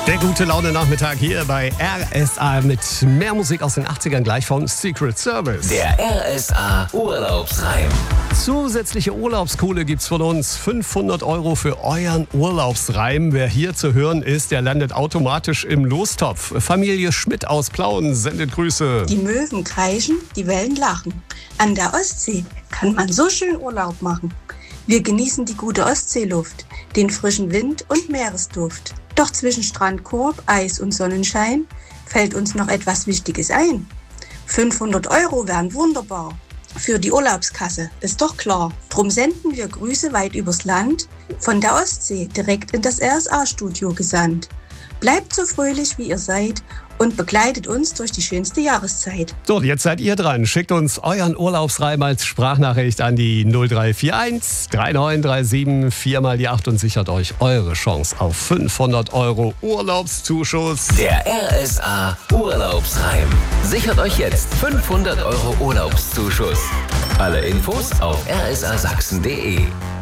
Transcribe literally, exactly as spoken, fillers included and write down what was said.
Der gute Laune-Nachmittag hier bei R S A mit mehr Musik aus den achtzigern, gleich von Secret Service. Der R S A Urlaubsreim. Zusätzliche Urlaubskohle gibt's von uns. fünfhundert Euro für euren Urlaubsreim. Wer hier zu hören ist, der landet automatisch im Lostopf. Familie Schmidt aus Plauen sendet Grüße. Die Möwen kreischen, die Wellen lachen. An der Ostsee kann man so schön Urlaub machen. Wir genießen die gute Ostseeluft, den frischen Wind und Meeresduft. Doch zwischen Strandkorb, Eis und Sonnenschein fällt uns noch etwas Wichtiges ein. fünfhundert Euro wären wunderbar. Für die Urlaubskasse, ist doch klar. Drum senden wir Grüße weit übers Land, von der Ostsee direkt in das R S A-Studio gesandt. Bleibt so fröhlich, wie ihr seid und begleitet uns durch die schönste Jahreszeit. So, jetzt seid ihr dran. Schickt uns euren Urlaubsreim als Sprachnachricht an die null drei vier eins drei neun drei sieben vier mal die acht und sichert euch eure Chance auf fünfhundert Euro Urlaubszuschuss. Der R S A Urlaubsreim. Sichert euch jetzt fünfhundert Euro Urlaubszuschuss. Alle Infos auf r s a sachsen punkt d e.